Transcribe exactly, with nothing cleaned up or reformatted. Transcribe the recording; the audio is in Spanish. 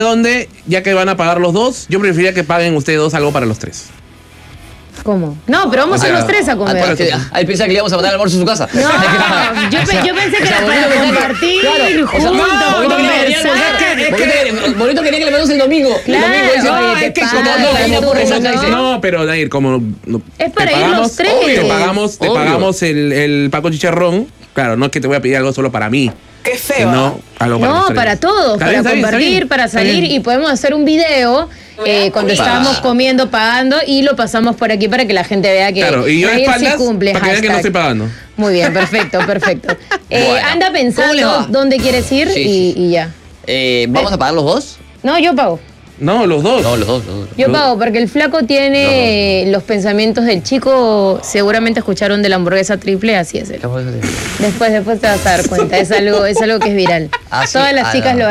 ¿Dónde? Ya que van a pagar los dos, yo preferiría que paguen ustedes dos algo para los tres. ¿Cómo? No, pero vamos O sea, a los tres a comer. Ah, que- Ahí pensaba que le íbamos a mandar el almuerzo a su casa. No, yo, pe- yo pensé que era para compartir, Claro, o sea, juntos, no, bonito quería venir a conversar. almorzar. Bonito quería- Bonito quería que le mandemos el domingo. Claro, el domingo dice, no, oye, es te que pago como la gallina tú, por resaca, no. dice. No, pero Dair, como no, Es te para ir los pagamos, tres. Te pagamos, te Obvio. pagamos el, el Paco Chicharrón. Claro, no es que te voy a pedir algo solo para mí. Qué feo. No, algo para No, los tres. para todos, Está para bien, está bien, compartir, está bien. para Está salir bien. y podemos hacer un video eh, cuando Opa. estábamos comiendo, pagando y lo pasamos por aquí para que la gente vea que Claro, y yo de Nair sí espaldas cumple. para que vean que no hashtag. estoy pagando. Muy bien, perfecto, perfecto. Eh, Bueno, anda ¿cómo le pensando va? dónde quieres ir Sí, y, sí, sí. y ya. Eh, ¿Vamos a pagar los dos? No, yo pago. No, los dos. No, los dos. Los dos. Yo No. pago porque el flaco tiene los pensamientos del chico. Seguramente escucharon de la hamburguesa triple, así es él. Después, después te vas a dar cuenta. Es algo, es algo que es viral. Ah, sí. Todas las Ah, chicas no. lo